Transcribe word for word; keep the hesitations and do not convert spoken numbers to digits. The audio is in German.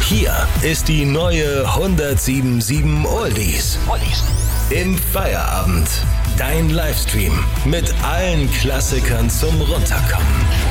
Hier ist die neue hundertsieben Komma sieben Oldies. Oldies. Im Feierabend. Dein Livestream mit allen Klassikern zum Runterkommen.